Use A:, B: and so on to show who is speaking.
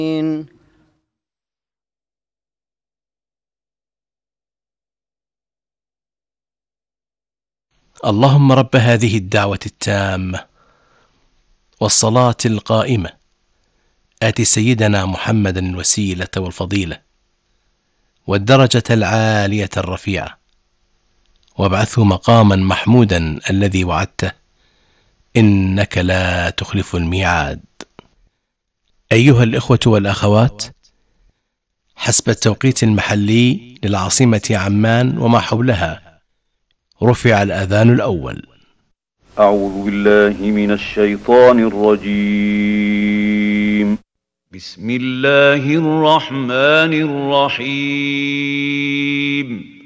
A: اللهم رب هذه الدعوة التامة والصلاة القائمة آت سيدنا محمدا الوسيلة والفضيلة والدرجة العالية الرفيعة وابعثه مقاما محمودا الذي وعدته إنك لا تخلف الميعاد. أيها الإخوة والأخوات، حسب التوقيت المحلي للعاصمة عمان وما حولها رفع الأذان الأول.
B: أعوذ بالله من الشيطان الرجيم. بسم الله الرحمن الرحيم.